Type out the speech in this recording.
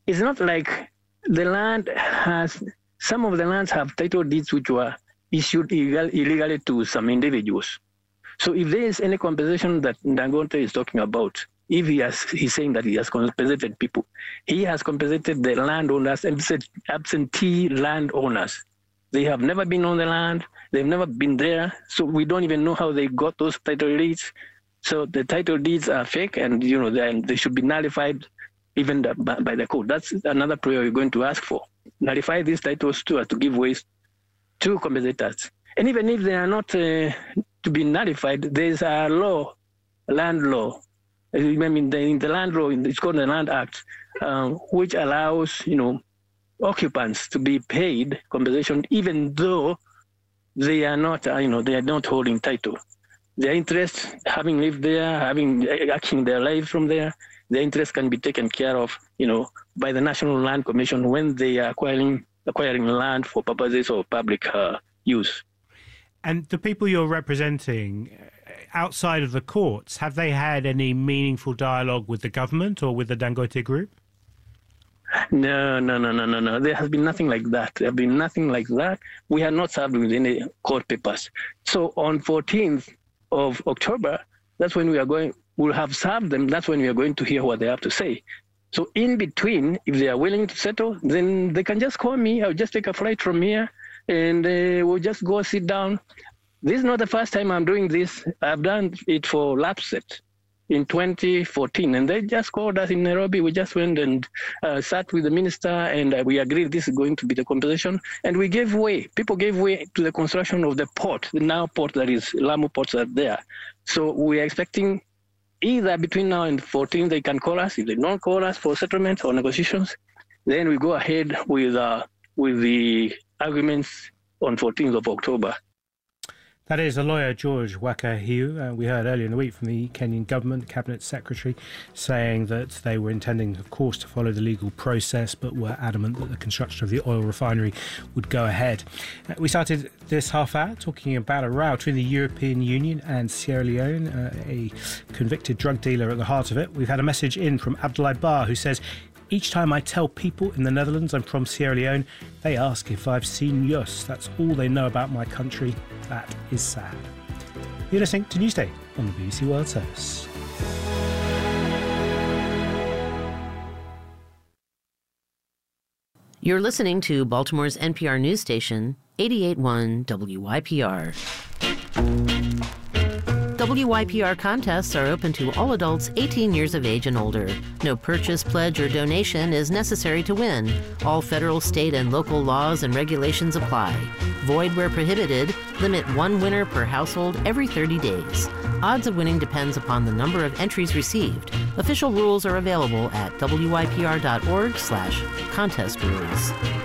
It's not like the land has, some of the lands have title deeds which were issued illegally to some individuals. So if there is any compensation that Dangote is talking about, if he's saying that he has compensated people, he has compensated the landowners and said absentee landowners. They have never been on the land, they've never been there, so we don't even know how they got those title deeds. So the title deeds are fake, and they should be nullified even by the court. That's another prayer we're going to ask for. Nullify these titles to give ways to compensators. And even if they are not to be nullified, there's a law, land law. I mean, in the land law, it's called the Land Act, which allows, occupants to be paid compensation, even though they are not, they are not holding title. Their interest, having lived there, actually their life from there, their interest can be taken care of, by the National Land Commission when they are acquiring land for purposes of public use. And the people you're representing outside of the courts, have they had any meaningful dialogue with the government or with the Dangote Group? No. There has been nothing like that. There have been nothing like that. We are not served with any court papers. So on 14th of October, that's when we'll have served them. That's when we are going to hear what they have to say. So in between, if they are willing to settle, then they can just call me. I'll just take a flight from here and we'll just go sit down. This is not the first time I'm doing this. I've done it for LAPSSET in 2014, and they just called us in Nairobi. We just went and sat with the minister, and we agreed this is going to be the compensation. And we gave way. People gave way to the construction of the port, the now port that is Lamu Ports are there. So we are expecting either between now and 14, they can call us. If they don't call us for settlement or negotiations, then we go ahead with the arguments on 14th of October. That is a lawyer, George Wakahiu. We heard earlier in the week from the Kenyan government, Cabinet Secretary, saying that they were intending, of course, to follow the legal process, but were adamant that the construction of the oil refinery would go ahead. We started this half hour talking about a row between the European Union and Sierra Leone, a convicted drug dealer at the heart of it. We've had a message in from Abdoulaye Bar, who says, "Each time I tell people in the Netherlands I'm from Sierra Leone, they ask if I've seen Yus. That's all they know about my country. That is sad." You're listening to Newsday on the BBC World Service. You're listening to Baltimore's NPR news station, 88.1 WYPR. WYPR contests are open to all adults 18 years of age and older. No purchase, pledge, or donation is necessary to win. All federal, state, and local laws and regulations apply. Void where prohibited. Limit one winner per household every 30 days. Odds of winning depends upon the number of entries received. Official rules are available at wypr.org/contest rules.